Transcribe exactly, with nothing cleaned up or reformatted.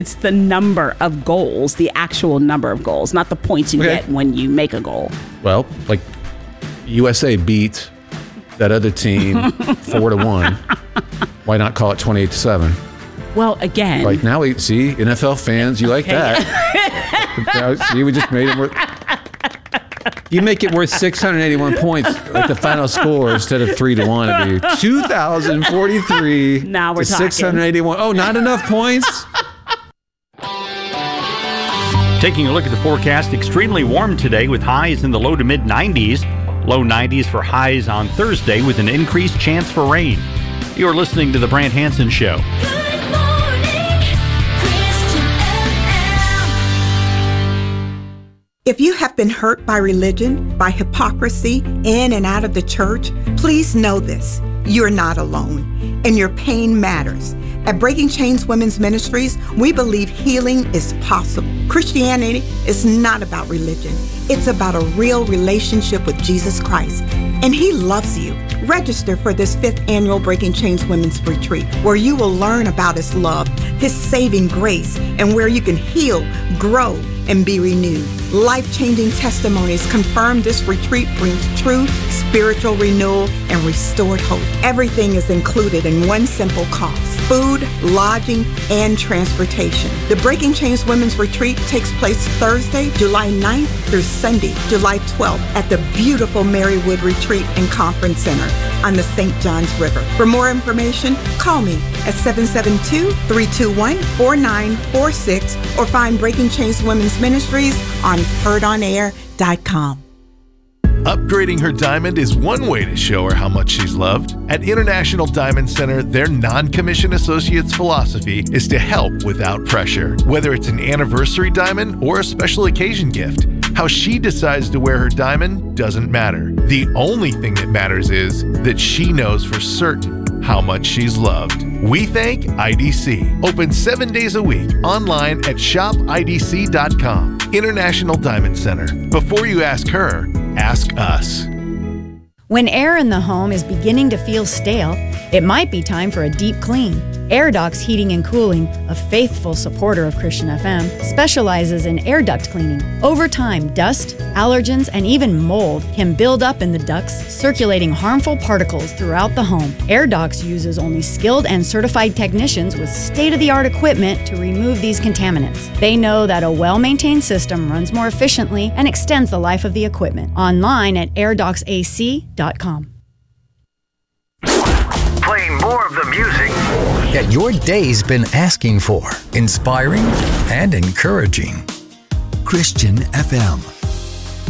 It's the number of goals, the actual number of goals, not the points you Okay. get when you make a goal. Well, like U S A beat that other team four to one. Why not call it twenty-eight to seven? Well, again, Like now, we see N F L fans, you like Okay. that. Now, see, we just made it worth. You make it worth six hundred eighty-one points, like the final score, instead of three to one. It'd be two thousand forty-three Now we're to talking. six hundred eighty-one. Oh, not enough points. Taking a look at the forecast, extremely warm today with highs in the low to mid nineties. Low nineties for highs on Thursday with an increased chance for rain. You're listening to The Brant Hansen Show. Good morning, Christian F M. If you have been hurt by religion, by hypocrisy, in and out of the church, please know this. You're not alone, and your pain matters. At Breaking Chains Women's Ministries, we believe healing is possible. Christianity is not about religion. It's about a real relationship with Jesus Christ, and He loves you. Register for this fifth annual Breaking Chains Women's Retreat, where you will learn about His love, His saving grace, and where you can heal, grow, and be renewed. Life-changing testimonies confirm this retreat brings true spiritual renewal and restored hope. Everything is included in one simple cost: food, lodging, and transportation. The Breaking Chains Women's Retreat takes place Thursday, July ninth through Sunday, July twelfth at the beautiful Marywood Retreat and Conference Center on the Saint Johns River. For more information, call me at seven seven two, three two one, four nine four six or find Breaking Chains Women's Ministries on heard on air dot com. Upgrading her diamond is one way to show her how much she's loved. At International Diamond Center, their non-commissioned associates' philosophy is to help without pressure. Whether it's an anniversary diamond or a special occasion gift, how she decides to wear her diamond doesn't matter. The only thing that matters is that she knows for certain how much she's loved. We thank I D C. Open seven days a week online at shop I D C dot com. International Diamond Center. Before you ask her, ask us. When air in the home is beginning to feel stale, it might be time for a deep clean. AirDocs Heating and Cooling, a faithful supporter of Christian F M, specializes in air duct cleaning. Over time, dust, allergens, and even mold can build up in the ducts, circulating harmful particles throughout the home. AirDocs uses only skilled and certified technicians with state-of-the-art equipment to remove these contaminants. They know that a well-maintained system runs more efficiently and extends the life of the equipment. Online at air docs A C dot com. Playing more of the music that your day's been asking for. Inspiring and encouraging. Christian F M.